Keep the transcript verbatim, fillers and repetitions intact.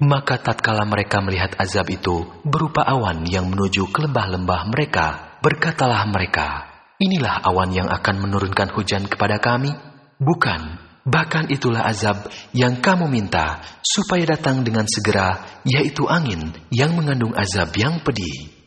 Maka tatkala mereka melihat azab itu berupa awan yang menuju ke lembah-lembah mereka, berkatalah mereka, inilah awan yang akan menurunkan hujan kepada kami? Bukan, bahkan itulah azab yang kamu minta supaya datang dengan segera, yaitu angin yang mengandung azab yang pedih.